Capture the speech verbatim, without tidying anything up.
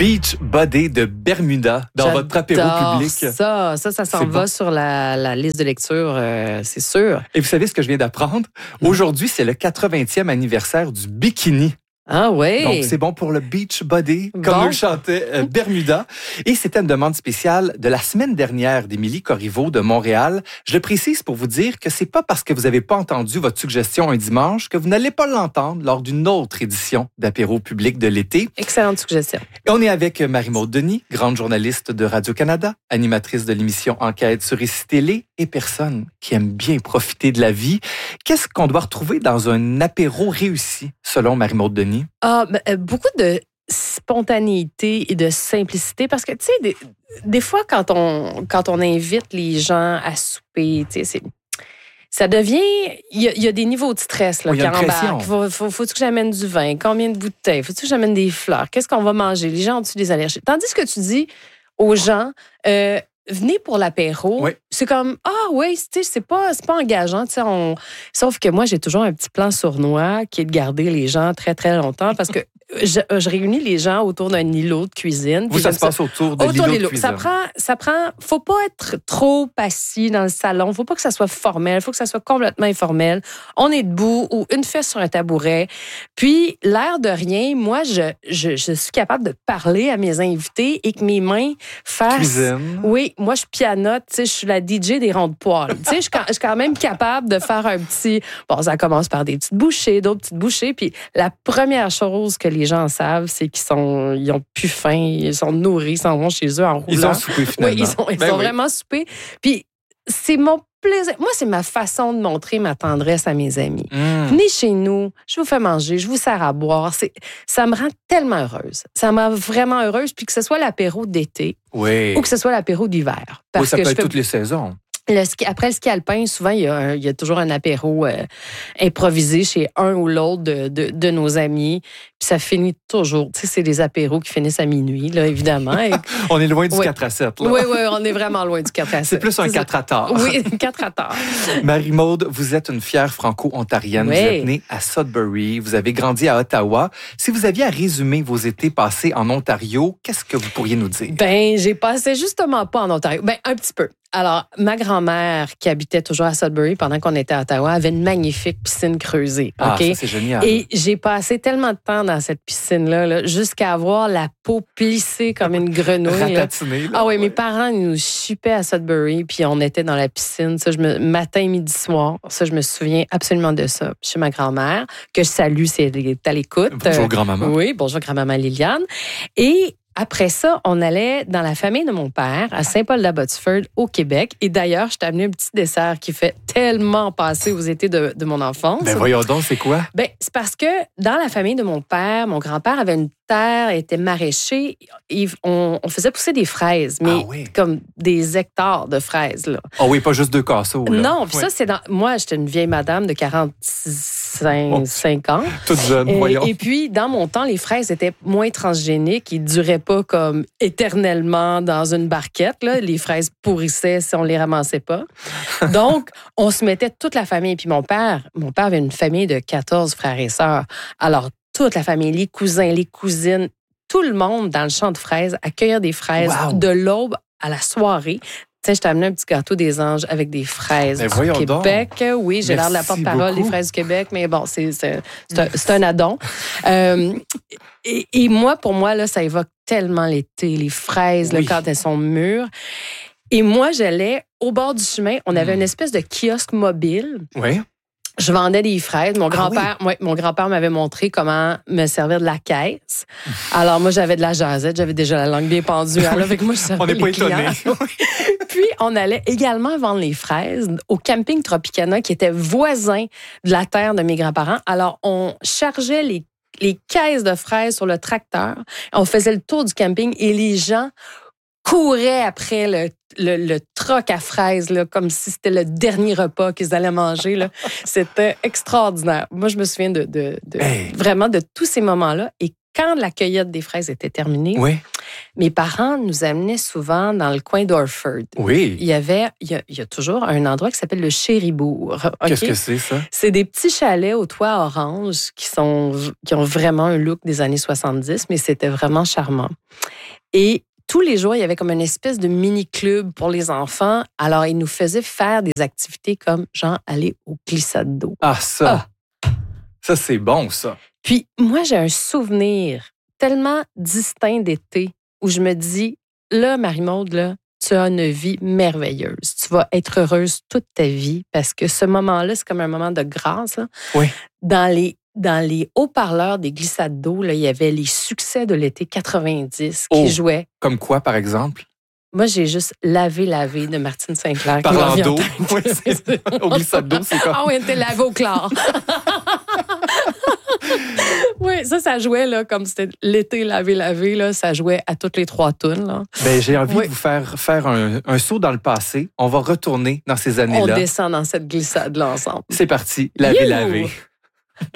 Beach Body de Bermuda dans J'adore votre apéro public. Ça, ça, ça s'en C'est va bon. sur la, la liste de lecture, euh, c'est sûr. Et vous savez ce que je viens d'apprendre? Aujourd'hui, c'est le quatre-vingtième anniversaire du bikini. Ah oui. Donc, c'est bon pour le beach body, comme Bon. le chantait euh, Bermuda. Et c'était une demande spéciale de la semaine dernière d'Émilie Corriveau de Montréal. Je le précise pour vous dire que c'est pas parce que vous n'avez pas entendu votre suggestion un dimanche que vous n'allez pas l'entendre lors d'une autre édition d'apéro public de l'été. Excellente suggestion. Et on est avec Marie-Maude Denis, grande journaliste de Radio-Canada, animatrice de l'émission Enquête sur Ici Télé et personne qui aime bien profiter de la vie. Qu'est-ce qu'on doit retrouver dans un apéro réussi, selon Marie-Maude Denis? Ah, ben, euh, beaucoup de spontanéité et de simplicité parce que, tu sais, des, des fois, quand on, quand on invite les gens à souper, tu sais, c'est... Ça devient... Il y, a, il y a des niveaux de stress là, Oui, il y a qui une pression. embarquent. Faut, faut, faut-tu que j'amène du vin? Combien de bouteilles? Faut-tu que j'amène des fleurs? Qu'est-ce qu'on va manger? Les gens ont-tu des allergies? Tandis que tu dis aux gens... Euh, venez pour l'apéro. Oui. C'est comme, ah oui, tu sais, c'est pas, c'est pas engageant. tu sais, On... Sauf que moi, j'ai toujours un petit plan sournois qui est de garder les gens très, très longtemps parce que je, je réunis les gens autour d'un îlot de cuisine. Vous, ça se passe autour de Autour l'îlot des de lots. cuisine. Ça prend, ça prend, faut pas être trop assis dans le salon. Faut pas que ça soit formel. Faut que ça soit complètement informel. On est debout ou une fesse sur un tabouret. Puis, l'air de rien, moi, je, je, je suis capable de parler à mes invités et que mes mains fassent... Cuisine. Oui, moi, je pianote. Tu sais, je suis la D J des ronds de poils. Tu sais, je suis quand- je suis quand même capable de faire un petit... Bon, ça commence par des petites bouchées, d'autres petites bouchées. Puis, la première chose que les gens savent, c'est qu'ils sont, ils ont plus faim, ils sont nourris, ils s'en vont chez eux en roulant. Ils ont soupé finalement. Oui, ils ont, ils Ben ont oui. vraiment soupé. Puis, c'est mon plaisir. Moi, c'est ma façon de montrer ma tendresse à mes amis. Mmh. Venez chez nous, je vous fais manger, je vous sers à boire. C'est, ça me rend tellement heureuse. Ça me rend vraiment heureuse. Puis que ce soit l'apéro d'été Oui. ou que ce soit l'apéro d'hiver. Oui, ça que peut je être fais- toutes les saisons. le ski, après le ski alpin, souvent, il y a, un- il y a toujours un apéro euh, improvisé chez un ou l'autre de, de, de nos amis. Puis ça finit toujours. Tu sais, c'est des apéros qui finissent à minuit, là, évidemment. Et- On est loin du Oui. quatre à sept. Là. oui, oui, on est vraiment loin du quatre à sept. C'est plus un quatre à tard. Oui, quatre à tard. Marie-Maude, vous êtes une fière franco-ontarienne. Oui. Vous êtes née à Sudbury. Vous avez grandi à Ottawa. Si vous aviez à résumer vos étés passés en Ontario, qu'est-ce que vous pourriez nous dire? Ben, j'ai passé justement pas en Ontario. Ben, un petit peu. Alors, ma grand-mère, qui habitait toujours à Sudbury pendant qu'on était à Ottawa, avait une magnifique piscine creusée. Ah, OK? ça, c'est génial. Et j'ai passé tellement de temps dans cette piscine-là, là, jusqu'à avoir la peau plissée comme une grenouille. là. Ratatinée, là. Ah oui, Ouais. mes parents ils nous chupaient à Sudbury, puis on était dans la piscine, ça, je me, matin, midi, soir. Ça, je me souviens absolument de ça. Chez ma grand-mère, que je salue si elle est à l'écoute. Bonjour, grand-maman. Oui, bonjour, grand-maman Liliane. Et après ça, on allait dans la famille de mon père à Saint-Paul-d'Abbotsford, au Québec. Et d'ailleurs, je t'ai amené un petit dessert qui fait tellement passer aux étés de, de mon enfance. Ben voyons donc, c'est quoi? Ben, c'est parce que dans la famille de mon père, mon grand-père avait une terre, était maraîcher. Et on, on faisait pousser des fraises, mais Ah oui. comme des hectares de fraises. Là. Ah oui, pas juste deux casseaux. Là. Non, puis Oui. ça, c'est dans... Moi, j'étais une vieille madame de quarante-cinq ans. Toute jeune, Et, voyons. et puis, dans mon temps, les fraises étaient moins transgéniques. Ils ne duraient pas comme éternellement dans une barquette. Là. Les fraises pourrissaient si on les ramassait pas. Donc, on se mettait toute la famille. Puis mon père, mon père avait une famille de quatorze frères et sœurs. Alors, toute la famille, les cousins, les cousines, tout le monde dans le champ de fraises, à cueillir des fraises Wow. de l'aube à la soirée. Tu sais, je t'ai amené un petit gâteau des anges avec des fraises Ben du voyons Québec. Oui, j'ai l'air de la Merci porte-parole des beaucoup. fraises du Québec, mais bon, c'est, c'est, c'est, un, c'est un addon. Euh, et, et moi, pour moi, là, ça évoque tellement l'été, les fraises, là, Oui. quand elles sont mûres. Et moi, j'allais au bord du chemin. On avait Mm. une espèce de kiosque mobile. Oui. Je vendais des fraises. Mon Ah grand-père, ouais, mon grand-père m'avait montré comment me servir de la caisse. Alors, moi, j'avais de la jasette. J'avais déjà la langue bien pendue. Alors, avec moi, je servais On n'est pas les clients. étonnés. Puis, on allait également vendre les fraises au camping Tropicana, qui était voisin de la terre de mes grands-parents. Alors, on chargeait les, les caisses de fraises sur le tracteur. On faisait le tour du camping et les gens couraient après le, le, le troc à fraises, là, comme si c'était le dernier repas qu'ils allaient manger. Là. C'était extraordinaire. Moi, je me souviens de, de, de Hey. vraiment de tous ces moments-là. Et quand la cueillette des fraises était terminée, Oui. Mes parents nous amenaient souvent dans le coin d'Orford. Oui. Il y avait, il y a, il y a toujours un endroit qui s'appelle le Chéribourg. Okay? Qu'est-ce que c'est, ça? C'est des petits chalets au toit orange qui, sont, qui ont vraiment un look des années soixante-dix, mais c'était vraiment charmant. Et tous les jours, il y avait comme une espèce de mini-club pour les enfants. Alors, ils nous faisaient faire des activités comme, genre, aller au glissade d'eau. Ah, ça! Ah. Ça, c'est bon, ça. Puis, moi, j'ai un souvenir tellement distinct d'été où je me dis, là, Marie-Maude, là, tu as une vie merveilleuse. Tu vas être heureuse toute ta vie parce que ce moment-là, c'est comme un moment de grâce. Là. Oui. Dans les Dans les haut-parleurs des glissades d'eau, là, il y avait les succès de l'été quatre-vingt-dix qui oh, jouaient. Comme quoi, par exemple? Moi, j'ai juste lavé, lavé de Martine Sinclair. Parlant d'eau. Oui, au glissade d'eau, c'est quoi? Ah oui, elle était lavée au chlore. Oui, ça, ça jouait, là, comme c'était l'été lavé, lavé, là, ça jouait à toutes les trois tounes. Là. Ben, j'ai envie oui. de vous faire faire un, un saut dans le passé. On va retourner dans ces années-là. On descend dans cette glissade-là ensemble. C'est parti, lavé, lavé.